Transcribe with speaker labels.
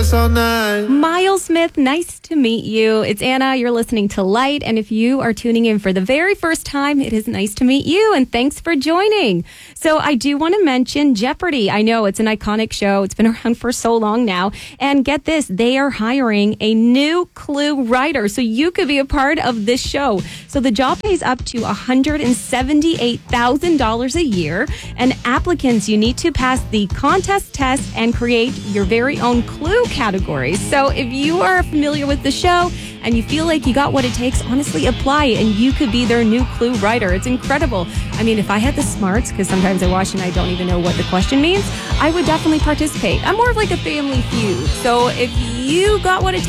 Speaker 1: dance all night.
Speaker 2: Miles Smith, nice to meet you. It's Anna. You're listening to Light. And if you are tuning in for the very first time, it is nice to meet you. And thanks for joining. So I do want to mention Jeopardy. I know it's an iconic show. It's been around for so long now. And get this, they are hiring a new Clue writer. So you could be a part of this show. So the job pays up to $178,000 a year. And applicants, you need to pass the contest test and create your very own Clue categories. So if you are familiar with the show and you feel like you got what it takes, honestly apply and you could be their new Clue writer. It's incredible. I mean, if I had the smarts, because sometimes I watch and I don't even know what the question means, I would definitely participate. I'm more of like a Family Feud. So if you got what it takes,